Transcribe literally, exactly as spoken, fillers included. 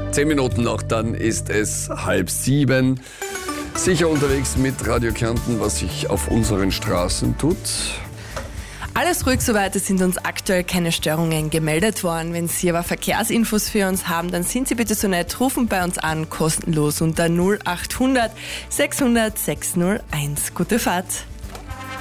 Zehn Minuten noch, dann ist es halb sieben. Sicher unterwegs mit Radio Kärnten, was sich auf unseren Straßen tut. Alles ruhig soweit, es sind uns aktuell keine Störungen gemeldet worden. Wenn Sie aber Verkehrsinfos für uns haben, dann sind Sie bitte so nett, rufen bei uns an, kostenlos unter null acht hundert sechshundert sechshunderteins. Gute Fahrt!